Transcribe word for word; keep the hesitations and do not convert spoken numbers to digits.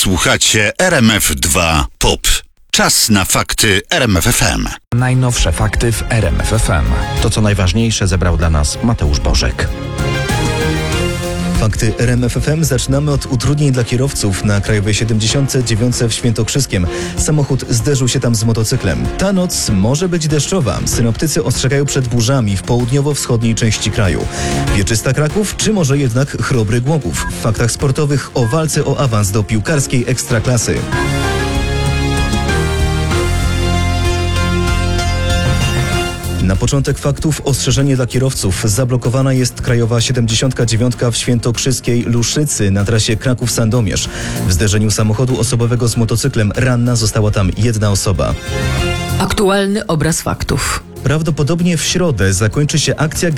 Słuchacie R M F dwa Pop. Czas na fakty R M F F M. Najnowsze fakty w R M F F M. To, co najważniejsze, zebrał dla nas Mateusz Bożek. Fakty R M F F M zaczynamy od utrudnień dla kierowców na Krajowej siedemdziesiąt dziewięć w Świętokrzyskiem. Samochód zderzył się tam z motocyklem. Ta noc może być deszczowa. Synoptycy ostrzegają przed burzami w południowo-wschodniej części kraju. Wieczysta Kraków, czy może jednak Chrobry Głogów? W faktach sportowych o walce o awans do piłkarskiej ekstraklasy. Na początek faktów ostrzeżenie dla kierowców. Zablokowana jest Krajowa siedemdziesiąt dziewięć w Świętokrzyskiej Luszycy na trasie Kraków-Sandomierz. W zderzeniu samochodu osobowego z motocyklem ranna została tam jedna osoba. Aktualny obraz faktów. Prawdopodobnie w środę zakończy się akcja